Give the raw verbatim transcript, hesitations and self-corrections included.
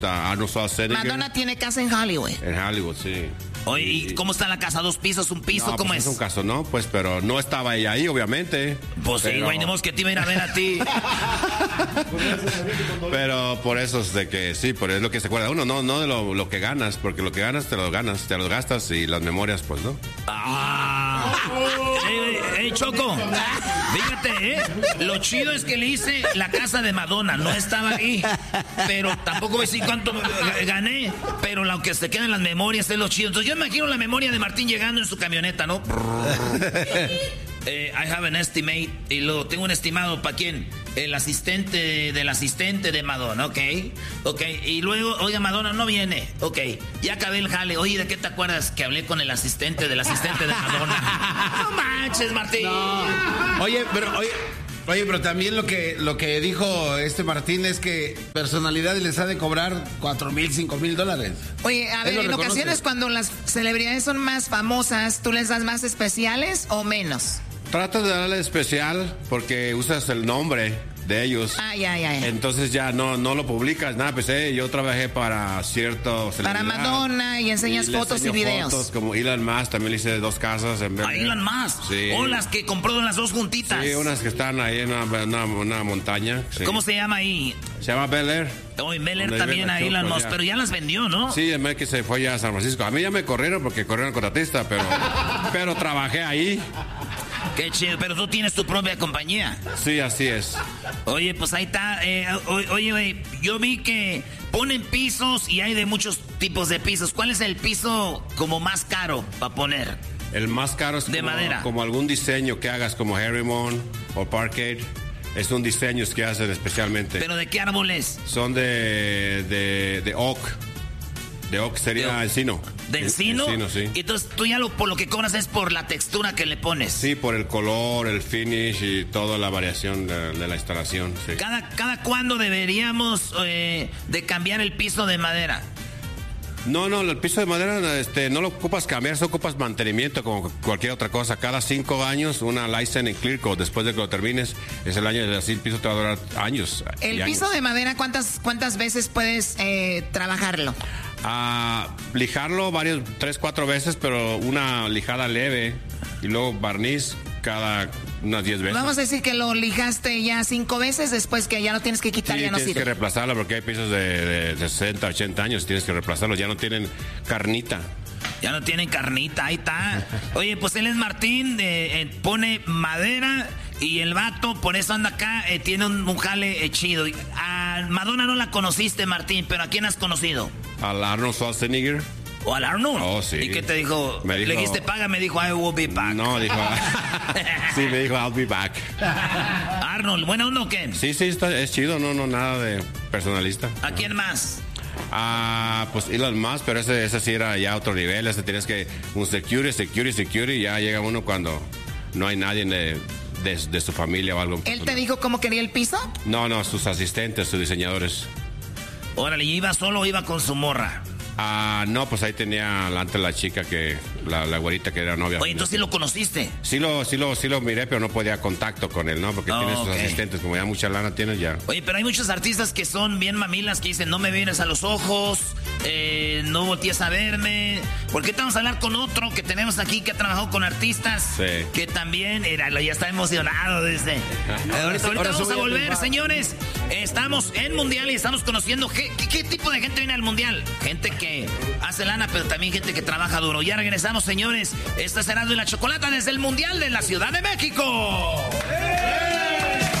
Arnold Schwarzenegger. Madonna tiene casa en Hollywood. En Hollywood, sí. Oye, ¿y cómo está la casa? ¿Dos pisos, un piso? No, ¿Cómo pues es? es un caso, ¿no? Pues, pero no estaba ella ahí, obviamente. Pues pero... sí, güey, no es que te iba a ir a ver a ti. Pero por eso es de que sí, por es lo que se acuerda uno, no, no de lo, lo que ganas, porque lo que ganas te lo ganas, te lo gastas y las memorias, pues, ¿no? Ah. Ey, ey, Choco, fíjate, ¿eh? Lo chido es que le hice la casa de Madonna, no estaba ahí, pero tampoco voy a decir cuánto gané, pero lo que se queda en las memorias es lo chido. Entonces yo imagino la memoria de Martín llegando en su camioneta, ¿no? Eh, I have an estimate. Y lo tengo un estimado para quién. El asistente del asistente de Madonna, ok. Ok. Y luego, oiga, Madonna no viene. Ok. Ya acabé el jale. Oye, ¿de qué te acuerdas que hablé con el asistente del asistente de Madonna? No manches, Martín. No. Oye, pero oye. Oye, pero también lo que lo que dijo este Martín es que personalidades les ha de cobrar cuatro mil, cinco mil dólares. Oye, a ver, en reconoce. Ocasiones cuando las celebridades son más famosas, ¿tú les das más especiales o menos? Tratas de darle especial porque usas el nombre de ellos. Ah, ya, ya, ya. Entonces ya no, no lo publicas, nada, pues eh, yo trabajé para cierto para Madonna y enseñas y fotos y videos. Fotos, como Elon Musk, también le hice dos casas en ¿A Elon Musk? Sí. O las que compró las dos juntitas. Sí, unas que están ahí en una, una, una montaña. Sí. ¿Cómo se llama ahí? Se llama Bel Air. Oh, en Bel Air también a Elon Musk, pero ya las vendió, ¿no? Sí, el mes que se fue ya a San Francisco. A mí ya me corrieron porque corrieron contratista, pero, pero trabajé ahí. Qué chido, pero tú tienes tu propia compañía. Sí, así es. Oye, pues ahí está. Eh, oye, oye, yo vi que ponen pisos y hay de muchos tipos de pisos. ¿Cuál es el piso como más caro para poner? El más caro es de como, madera. Como algún diseño que hagas como Herrimon o Parkade. Es un diseño que hacen especialmente. ¿Pero de qué árboles? Son de, de, de oak. De oak sería de, encino. ¿De encino? Encino, sí. Y entonces tú ya lo, por lo que cobras es por la textura que le pones. Sí, por el color, el finish y toda la variación de, de la instalación. Sí. ¿Cada, cada cuándo deberíamos eh, de cambiar el piso de madera? No, no, el piso de madera este, no lo ocupas cambiar, solo ocupas mantenimiento como cualquier otra cosa. Cada cinco años, una license en clear coat, después de que lo termines, es el año, así el piso te va a durar años. El piso años. de madera, ¿cuántas, cuántas veces puedes eh, trabajarlo? A lijarlo varios, tres, cuatro veces, pero una lijada leve y luego barniz cada unas diez veces. Vamos a decir que lo lijaste ya cinco veces, después que ya lo tienes que quitar, sí, ya no sirve. Tienes que reemplazarlo porque hay pisos de, de sesenta, ochenta años, tienes que reemplazarlos, ya no tienen carnita. Ya no tienen carnita, ahí está. Oye, pues él es Martín, de, eh, pone madera y el vato, por eso anda acá, eh, tiene un, un jale eh, chido. A Madonna no la conociste, Martín, pero ¿a quién has conocido? Al Arnold Schwarzenegger. ¿O al Arnold? Oh, sí. ¿Y qué te dijo? Me dijo Le dijiste paga, me dijo I will be back. No, dijo... sí, me dijo I'll be back. Arnold, ¿bueno o no, qué? Sí, sí, está, es chido, no, no, nada de personalista. ¿A quién más? Ah, pues Elon Musk, pero ese, ese sí era ya otro nivel, ese tienes que... Un security, security, security, ya llega uno cuando no hay nadie de... De, de su familia o algo. ¿Él te dijo cómo quería el piso? No, no, sus asistentes, sus diseñadores. Órale, ¿y iba solo o iba con su morra? Ah, no, pues ahí tenía antes la chica que, la, la güerita que era novia. Oye, entonces sí lo conociste. Sí lo, sí lo, sí lo miré, pero no podía contacto con él, ¿no? Porque oh, tiene sus okay. asistentes, como ya mucha lana tiene ya. Oye, pero hay muchos artistas que son bien mamilas, que dicen, no me vienes a los ojos, eh, no voltees a verme. ¿Por qué te vamos a hablar con otro que tenemos aquí que ha trabajado con artistas? Sí. Que también, era, ya está emocionado desde... ahorita ahorita vamos a volver, señores. Estamos en Mundial y estamos conociendo qué, qué, qué tipo de gente viene al Mundial. Gente que hace lana, pero también gente que trabaja duro. Ya regresamos, señores. Esta será de la Chocolata desde el Mundial de la Ciudad de México.